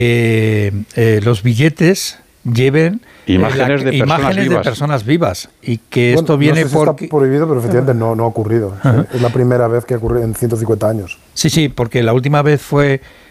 los billetes lleven imágenes de personas vivas y que esto viene no sé si está prohibido, pero efectivamente no ha ocurrido. Es la primera vez que ocurre en 150 años. Sí, porque la última vez fue